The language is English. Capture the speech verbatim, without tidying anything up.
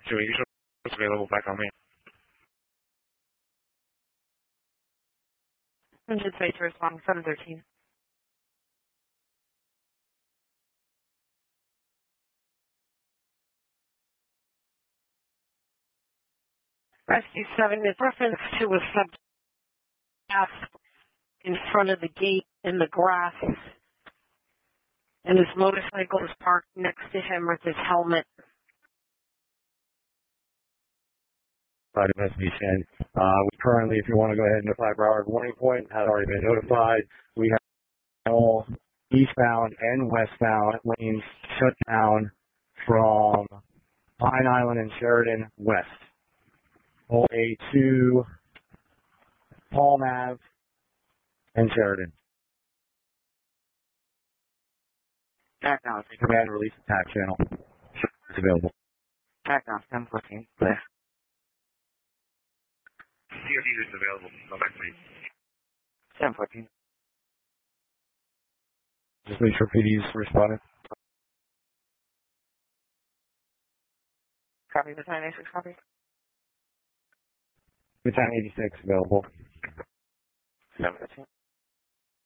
Two eighty is available back on me. one hundred space to respond, seven thirteen. Rescue seven is reference to a subject in front of the gate in the grass, and his motorcycle is parked next to him with his helmet. Right, investigation. Uh, we currently, if you want to go ahead and apply for our warning point, has already been notified. We have all eastbound and westbound lanes shut down from Pine Island and Sheridan west, all the way to Palm Ave and Sheridan. Track down, Command release attack channel. It's available. track down, ten fourteen, clear. C O D is available. Go back to me. seven fourteen. Just make sure P D's responding. Copy the nine eighty-six, copy. Battalion eighty-six available. seven fifteen.